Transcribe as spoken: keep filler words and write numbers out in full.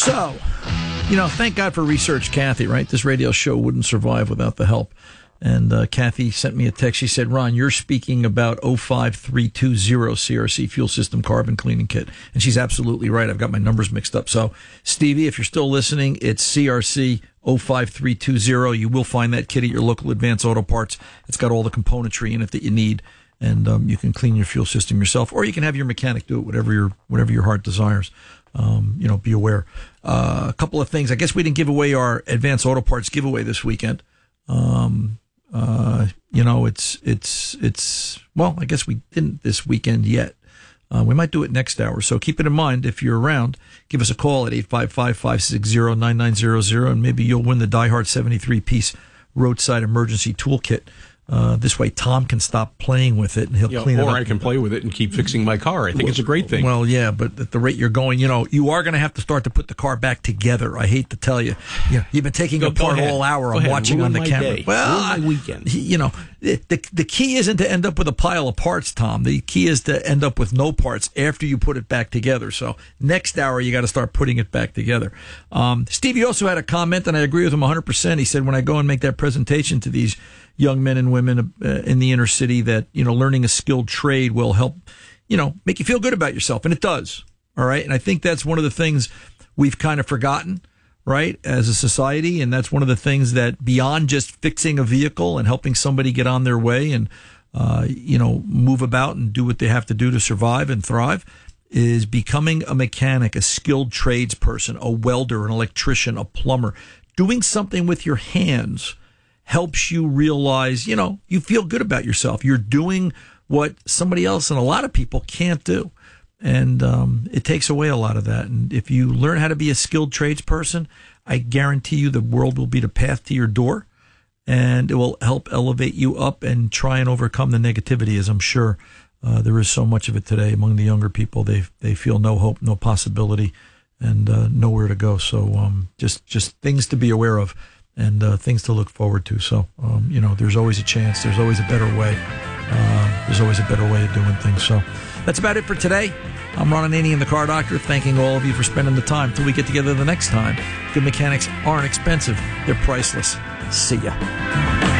So, you know, thank God for Research Kathy, right? This radio show wouldn't survive without the help. And uh, Kathy sent me a text. She said, Ron, you're speaking about oh five three two zero C R C Fuel System Carbon Cleaning Kit. And she's absolutely right. I've got my numbers mixed up. So, Stevie, if you're still listening, it's C R C oh five three two zero. You will find that kit at your local Advance Auto Parts. It's got all the componentry in it that you need. And um, you can clean your fuel system yourself, or you can have your mechanic do it, whatever your whatever your heart desires. Um, you know, be aware. Uh, a couple of things. I guess we didn't give away our Advance Auto Parts giveaway this weekend. Um, uh, you know, it's, it's, it's, well, I guess we didn't this weekend yet. Uh, we might do it next hour. So keep it in mind. If you're around, give us a call at eight five five, five six zero, nine nine zero zero, and maybe you'll win the Die Hard seventy-three piece roadside emergency toolkit. Uh, this way Tom can stop playing with it and he'll yeah, clean it up. Or I can play with it and keep fixing my car. I think well, it's a great thing. Well, yeah, but at the rate you're going, you know, you are going to have to start to put the car back together. I hate to tell you. Yeah, you've been taking go, it apart all hour. Go I'm ahead. watching Ruin on the my camera. Day. Well, Ruin my weekend. You know, the, the the key isn't to end up with a pile of parts, Tom. The key is to end up with no parts after you put it back together. So next hour, you got to start putting it back together. Um, Stevie also had a comment, and I agree with him one hundred percent. He said, when I go and make that presentation to these young men and women uh, in the inner city, that, you know, learning a skilled trade will help, you know, make you feel good about yourself. And it does. All right. And I think that's one of the things we've kind of forgotten, right, as a society. And that's one of the things that, beyond just fixing a vehicle and helping somebody get on their way and, uh, you know, move about and do what they have to do to survive and thrive, is becoming a mechanic, a skilled tradesperson, a welder, an electrician, a plumber. Doing something with your hands helps you realize, you know, you feel good about yourself. You're doing what somebody else and a lot of people can't do. And um, it takes away a lot of that. And if you learn how to be a skilled tradesperson, I guarantee you the world will be the path to your door, and it will help elevate you up and try and overcome the negativity, as I'm sure uh, there is so much of it today among the younger people. They they feel no hope, no possibility, and uh, nowhere to go. So um, just, just things to be aware of. And uh, things to look forward to. So, um, you know, there's always a chance. There's always a better way. Uh, there's always a better way of doing things. So that's about it for today. I'm Ron Ananian, the Car Doctor, thanking all of you for spending the time. Till we get together the next time. Good mechanics aren't expensive. They're priceless. See ya.